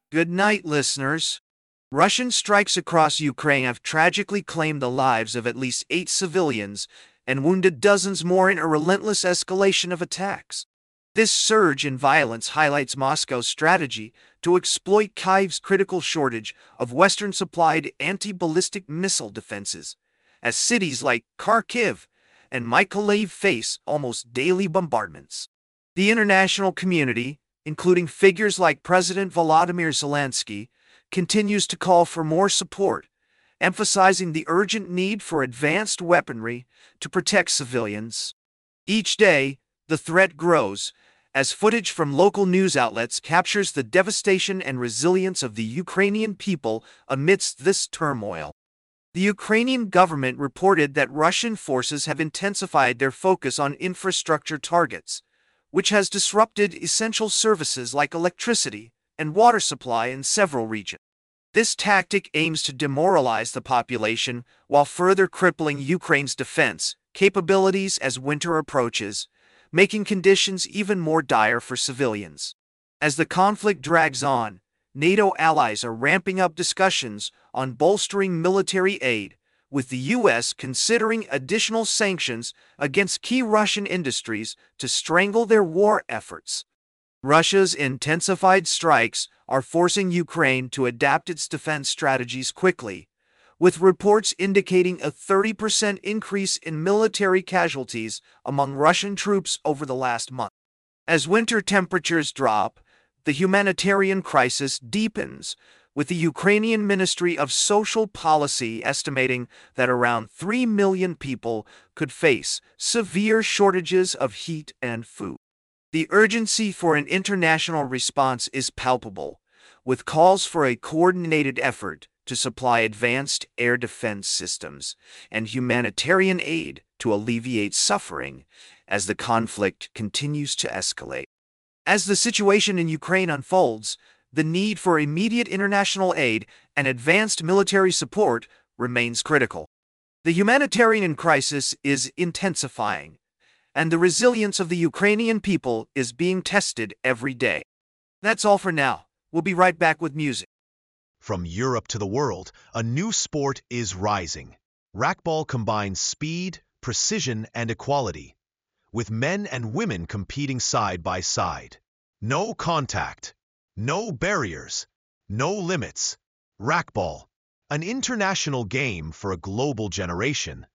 Good night, listeners. Russian strikes across Ukraine have tragically claimed the lives of at least 8 civilians and wounded dozens more in a relentless escalation of attacks. This surge in violence highlights Moscow's strategy to exploit Kyiv's critical shortage of Western supplied anti ballistic missile defenses, as cities like Kharkiv and Mykolaiv face almost daily bombardments. The international community, including figures like President Volodymyr Zelensky, continues to call for more support, emphasizing the urgent need for advanced weaponry to protect civilians. Each day, the threat grows as footage from local news outlets captures the devastation and resilience of the Ukrainian people amidst this turmoil. The Ukrainian government reported that Russian forces have intensified their focus on infrastructure targets, which has disrupted essential services like electricity and water supply in several regions. This tactic aims to demoralize the population while further crippling Ukraine's defense capabilities as winter approaches, making conditions even more dire for civilians. As the conflict drags on, NATO allies are ramping up discussions on bolstering military aid, with the U.S. considering additional sanctions against key Russian industries to strangle their war efforts. Russia's intensified strikes are forcing Ukraine to adapt its defense strategies quickly, with reports indicating a 30% increase in military casualties among Russian troops over the last month. As winter temperatures drop, the humanitarian crisis deepens, with the Ukrainian Ministry of Social Policy estimating that around 3 million people could face severe shortages of heat and food. The urgency for an international response is palpable, with calls for a coordinated effort to supply advanced air defense systems and humanitarian aid to alleviate suffering as the conflict continues to escalate. As the situation in Ukraine unfolds, the need for immediate international aid and advanced military support remains critical. The humanitarian crisis is intensifying, and the resilience of the Ukrainian people is being tested every day. That's all for now. We'll be right back with music. From Europe to the world, a new sport is rising. Racquetball combines speed, precision, and equality, with men and women competing side by side. No contact, no barriers, no limits. Racquetball, an international game for a global generation.